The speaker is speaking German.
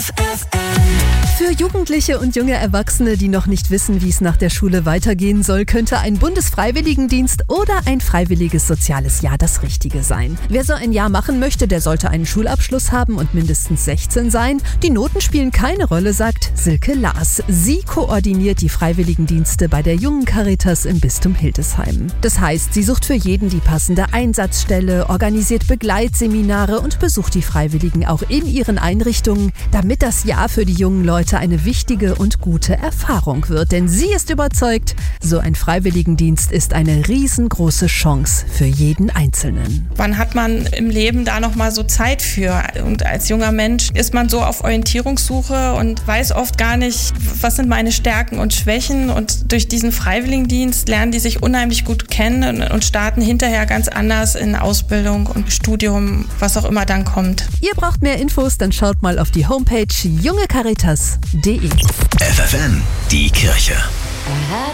Für Jugendliche und junge Erwachsene, die noch nicht wissen, wie es nach der Schule weitergehen soll, könnte ein Bundesfreiwilligendienst oder ein freiwilliges soziales Jahr das Richtige sein. Wer so ein Jahr machen möchte, der sollte einen Schulabschluss haben und mindestens 16 sein. Die Noten spielen keine Rolle, sagt Silke Lars. Sie koordiniert die Freiwilligendienste bei der Jungen Caritas im Bistum Hildesheim. Das heißt, sie sucht für jeden die passende Einsatzstelle, organisiert Begleitseminare und besucht die Freiwilligen auch in ihren Einrichtungen, damit das Jahr für die jungen Leute eine wichtige und gute Erfahrung wird. Denn sie ist überzeugt, so ein Freiwilligendienst ist eine riesengroße Chance für jeden Einzelnen. Wann hat man im Leben da noch mal so Zeit für? Und als junger Mensch ist man so auf Orientierungssuche und weiß oft gar nicht, was sind meine Stärken und Schwächen. Und durch diesen Freiwilligendienst lernen die sich unheimlich gut kennen und starten hinterher ganz anders in Ausbildung und Studium, was auch immer dann kommt. Ihr braucht mehr Infos, dann schaut mal auf die Homepage jungecaritas.de. FFN, die Kirche.